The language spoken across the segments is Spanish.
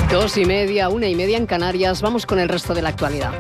2:30, 1:30 en Canarias. Vamos con el resto de la actualidad.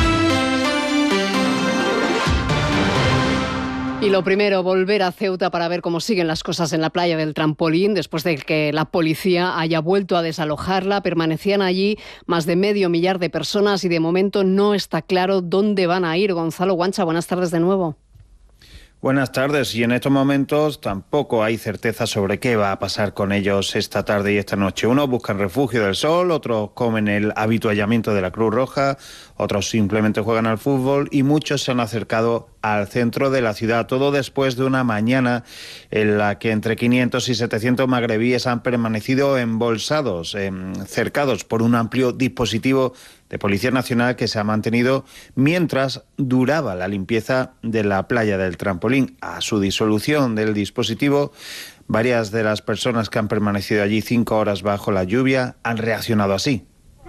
Y lo primero, volver a Ceuta para ver cómo siguen las cosas en la playa del Trampolín después de que la policía haya vuelto a desalojarla. Permanecían allí más de medio millar de personas y de momento no está claro dónde van a ir. Gonzalo Guancha, buenas tardes de nuevo. Buenas tardes, y en estos momentos tampoco hay certeza sobre qué va a pasar con ellos esta tarde y esta noche. Unos buscan refugio del sol, otros comen el habituallamiento de la Cruz Roja, otros simplemente juegan al fútbol y muchos se han acercado al centro de la ciudad. Todo después de una mañana en la que entre 500 y 700 magrebíes han permanecido embolsados, cercados por un amplio dispositivo de Policía Nacional que se ha mantenido mientras duraba la limpieza de la playa del Trampolín. A su disolución del dispositivo, varias de las personas que han permanecido allí 5 horas bajo la lluvia han reaccionado así.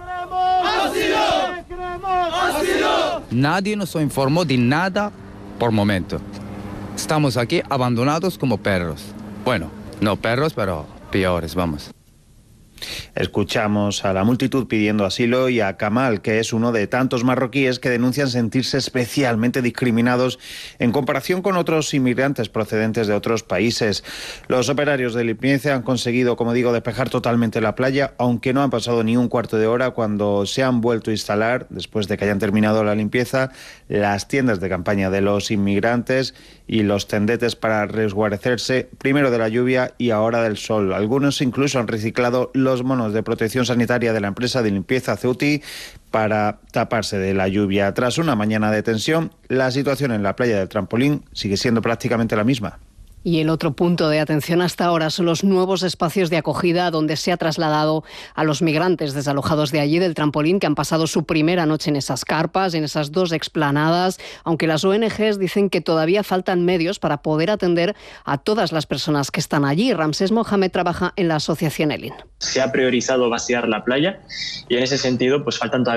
Nadie nos informó de nada por momento. Estamos aquí abandonados como perros. Bueno, no perros, pero peores, vamos. Escuchamos a la multitud pidiendo asilo y a Kamal, que es uno de tantos marroquíes que denuncian sentirse especialmente discriminados en comparación con otros inmigrantes procedentes de otros países. Los operarios de limpieza han conseguido, como digo, despejar totalmente la playa, aunque no han pasado ni un cuarto de hora cuando se han vuelto a instalar, después de que hayan terminado la limpieza, las tiendas de campaña de los inmigrantes y los tendetes para resguarecerse, primero de la lluvia y ahora del sol. Algunos incluso han reciclado los monos de protección sanitaria de la empresa de limpieza Ceuti para taparse de la lluvia. Tras una mañana de tensión, la situación en la playa del Trampolín sigue siendo prácticamente la misma. Y el otro punto de atención hasta ahora son los nuevos espacios de acogida donde se ha trasladado a los migrantes desalojados de allí del Trampolín, que han pasado su primera noche en esas carpas, en esas 2 explanadas, aunque las ONGs dicen que todavía faltan medios para poder atender a todas las personas que están allí. Ramsés Mohamed trabaja en la asociación ELIN. Se ha priorizado vaciar la playa y en ese sentido pues faltan todavía